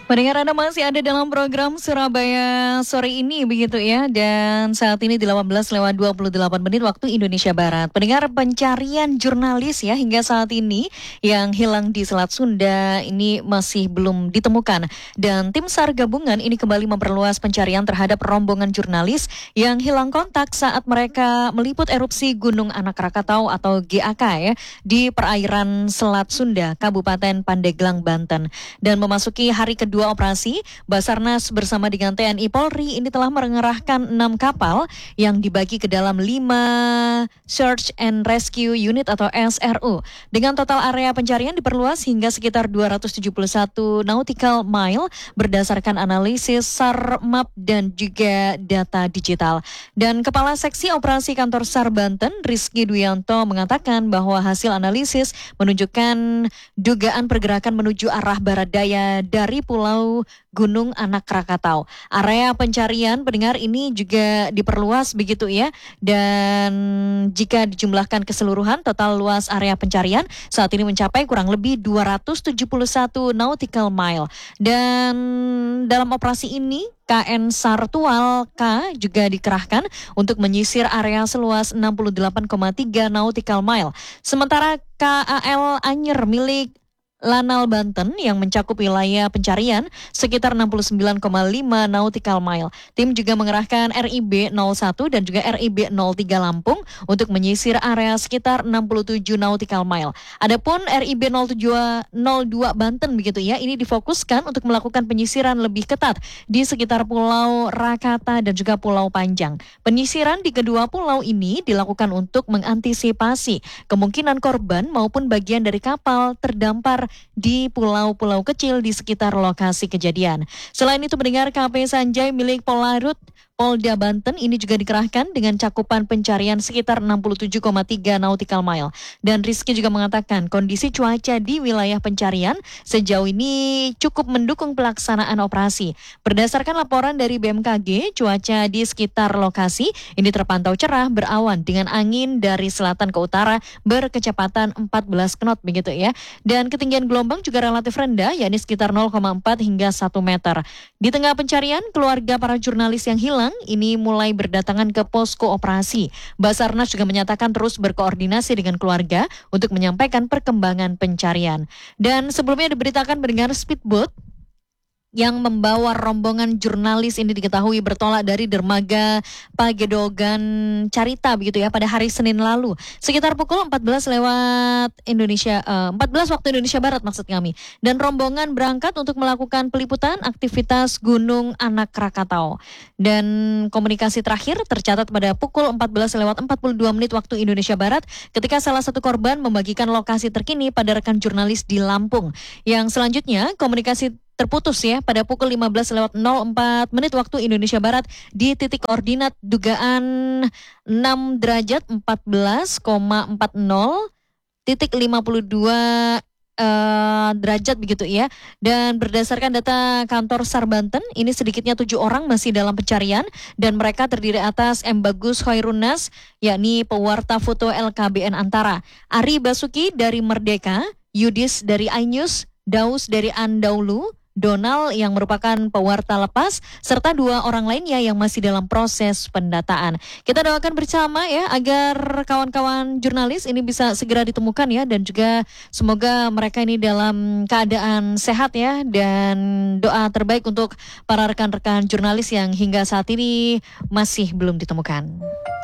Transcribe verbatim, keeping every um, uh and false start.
Pendengar, Anda masih ada dalam program Surabaya sore ini begitu ya. Dan saat ini delapan belas lewat dua puluh delapan menit waktu Indonesia Barat. Pendengar, pencarian jurnalis ya hingga saat ini yang hilang di Selat Sunda ini masih belum ditemukan. Dan tim SAR gabungan ini kembali memperluas pencarian terhadap rombongan jurnalis yang hilang kontak saat mereka meliput erupsi Gunung Anak Rakatau atau G A K ya di perairan Selat Sunda, Kabupaten Pandeglang, Banten. Dan memasuki hari kedua Dua operasi, Basarnas bersama dengan T N I Polri ini telah mengerahkan enam kapal yang dibagi ke dalam lima Search and Rescue Unit atau S R U. Dengan total area pencarian diperluas hingga sekitar dua ratus tujuh puluh satu nautical mile berdasarkan analisis SAR map dan juga data digital. Dan Kepala Seksi Operasi Kantor SAR Banten, Rizky Duyanto, mengatakan bahwa hasil analisis menunjukkan dugaan pergerakan menuju arah barat daya dari Pulau Pulau Gunung Anak Rakatau. Area pencarian pendengar ini juga diperluas begitu ya. Dan jika dijumlahkan keseluruhan total luas area pencarian saat ini mencapai kurang lebih dua ratus tujuh puluh satu nautical mile. Dan dalam operasi ini K N SAR Tual K juga dikerahkan untuk menyisir area seluas enam puluh delapan koma tiga nautical mile. Sementara K A L Anyer milik Lanal Banten yang mencakup wilayah pencarian sekitar enam puluh sembilan koma lima nautical mile. Tim juga mengerahkan R I B nol satu dan juga R I B nol tiga Lampung untuk menyisir area sekitar enam puluh tujuh nautical mile. Adapun R I B nol tujuh nol dua Banten begitu ya, ini difokuskan untuk melakukan penyisiran lebih ketat di sekitar Pulau Rakata dan juga Pulau Panjang. Penyisiran di kedua pulau ini dilakukan untuk mengantisipasi kemungkinan korban maupun bagian dari kapal terdampar di pulau-pulau kecil di sekitar lokasi kejadian. Selain itu, mendengar K P Sanjay milik Polarut Polda Banten ini juga dikerahkan dengan cakupan pencarian sekitar enam puluh tujuh koma tiga nautical mile. Dan Rizky juga mengatakan kondisi cuaca di wilayah pencarian sejauh ini cukup mendukung pelaksanaan operasi. Berdasarkan laporan dari B M K G, cuaca di sekitar lokasi ini terpantau cerah berawan dengan angin dari selatan ke utara berkecepatan empat belas knot begitu ya. Dan ketinggian gelombang juga relatif rendah, yakni sekitar nol koma empat hingga satu meter. Di tengah pencarian, keluarga para jurnalis yang hilang ini mulai berdatangan ke posko operasi. Basarnas juga menyatakan terus berkoordinasi dengan keluarga untuk menyampaikan perkembangan pencarian. Dan sebelumnya diberitakan mendengar speedboat yang membawa rombongan jurnalis ini diketahui bertolak dari dermaga Pagedogan Carita begitu ya pada hari Senin lalu sekitar pukul empat belas lewat Indonesia uh, empat belas waktu Indonesia Barat maksud kami. Dan rombongan berangkat untuk melakukan peliputan aktivitas Gunung Anak Rakatau. Dan komunikasi terakhir tercatat pada pukul empat belas lewat empat puluh dua menit waktu Indonesia Barat ketika salah satu korban membagikan lokasi terkini pada rekan jurnalis di Lampung. Yang selanjutnya komunikasi terputus ya pada pukul lima belas lewat nol empat menit waktu Indonesia Barat di titik koordinat dugaan enam derajat empat belas koma empat nol titik lima puluh dua uh, derajat begitu ya. Dan berdasarkan data kantor SAR Banten ini sedikitnya tujuh orang masih dalam pencarian dan mereka terdiri atas M. Bagus Hoirunas yakni pewarta foto L K B N Antara, Ari Basuki dari Merdeka, Yudis dari iNews, Daus dari Andaulu, Donald yang merupakan pewarta lepas, serta dua orang lainnya yang masih dalam proses pendataan. Kita doakan bersama ya agar kawan-kawan jurnalis ini bisa segera ditemukan ya, dan juga semoga mereka ini dalam keadaan sehat ya, dan doa terbaik untuk para rekan-rekan jurnalis yang hingga saat ini masih belum ditemukan.